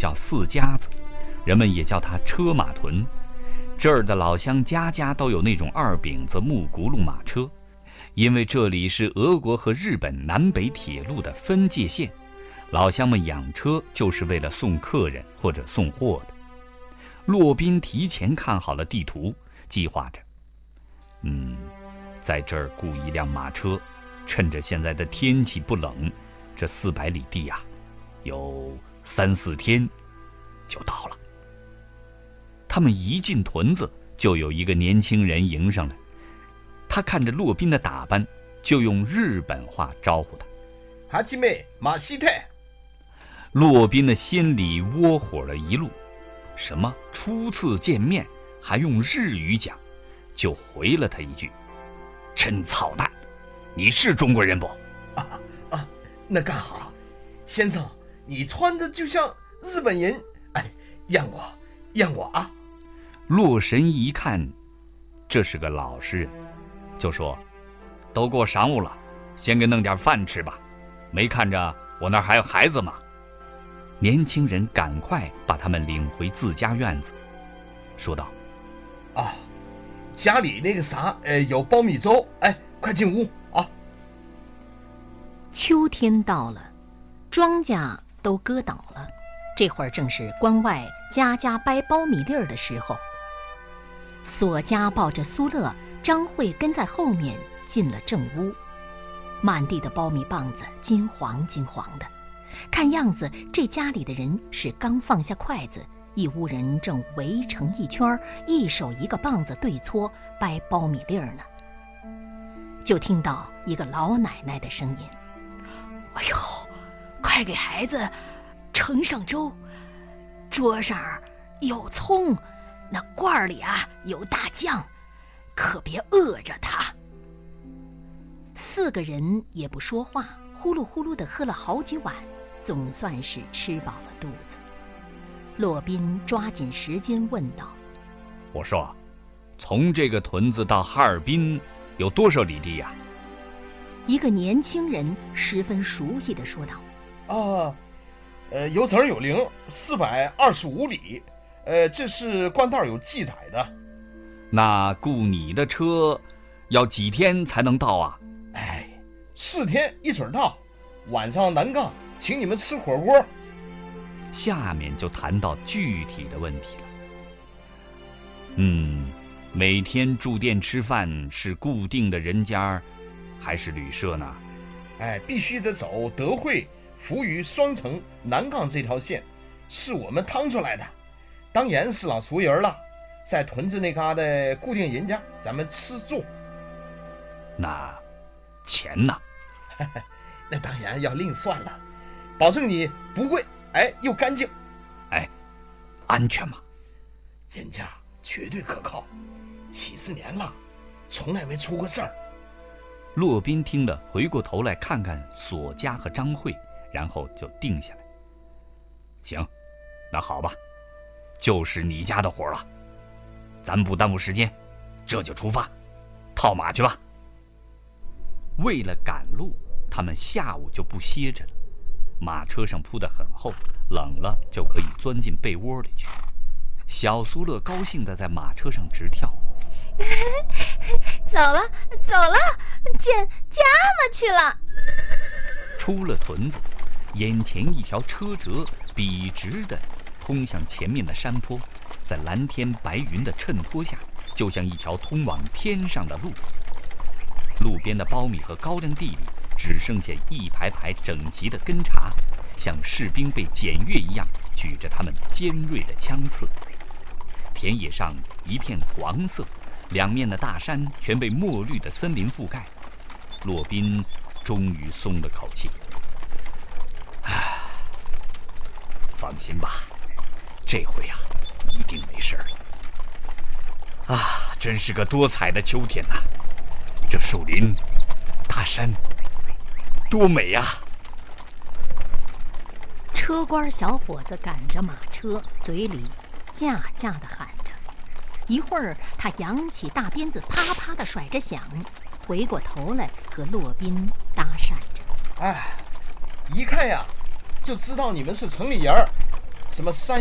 叫四家子，人们也叫它车马屯。这儿的老乡家家都有那种二饼子木轱辘马车，因为这里是俄国和日本南北铁路的分界线，老乡们养车就是为了送客人或者送货的。骆宾提前看好了地图，计划着，在这儿雇一辆马车，趁着现在的天气不冷，这400里地有3、4天就到了。他们一进屯子，就有一个年轻人迎上来。他看着骆宾的打扮，就用日本话招呼他：“ 哈基妹马西泰。” 骆宾的心里窝火了一路，什么初次见面还用日语讲，就回了他一句：“真操蛋，你是中国人不？” 那刚好，先生，你穿的就像日本人，让我啊！ 洛神一看，这是个老实人，就说：“都过晌午了，先给弄点饭吃吧。没看着我那儿还有孩子吗？”年轻人赶快把他们领回自家院子，说道：“ 家里那个啥，有苞米粥，快进屋啊！” 秋天到了，庄稼都割倒了，这会儿正是关外家家掰苞米粒儿的时候。索家抱着苏乐、张慧跟在后面进了正屋，满地的苞米棒子金黄金黄的，看样子这家里的人是刚放下筷子，一屋人正围成一圈，一手一个棒子对搓掰苞米粒儿呢。就听到一个老奶奶的声音：“哎呦，快给孩子盛上粥，桌上有葱，那罐里有大酱，可别饿着他。”4个人也不说话，呼噜呼噜地喝了好几碗，总算是吃饱了肚子。骆宾抓紧时间问道：“ 我说，从这个屯子到哈尔滨有多少里地呀？” 一个年轻人十分熟悉地说道：“ 有整有零，425里。这是官道有记载的。” 那雇你的车要几天才能到啊 ？4天一准到，晚上南岗请你们吃火锅。 下面就谈到具体的问题了。每天住店吃饭是固定的人家还是旅社呢？ 必须得走德惠、扶余、双城、南岗这条线，是我们趟出来的，当然是老熟人了。在屯子那嘎的固定人家，咱们吃住。 那钱呢？ 那当然要另算了，保证你不贵，又干净。 安全吗？ 人家绝对可靠，70年了，从来没出过事儿。 骆宾听了，回过头来看看索家和张慧，然后就定下来。行，那好吧，就是你家的活了，咱不耽误时间，这就出发，套马去吧。为了赶路，他们下午就不歇着了。马车上铺得很厚，冷了就可以钻进被窝里去。小苏乐高兴地在马车上直跳。 走了，见家嘛去了。 出了屯子，眼前一条车辙笔直地通向前面的山坡，在蓝天白云的衬托下，就像一条通往天上的路。路边的苞米和高粱地里只剩下一排排整齐的根茬，像士兵被检阅一样举着他们尖锐的枪刺。田野上一片黄色，两面的大山全被墨绿的森林覆盖。骆宾终于松了口气，放心吧，这回一定没事了。真是个多彩的秋天呐！这树林、大山，多美呀！ 车官小伙子赶着马车，嘴里架架地喊着。一会儿，他扬起大鞭子，啪啪地甩着响，回过头来和骆宾搭讪着。 一看呀，就知道你们是城里人儿。 什么山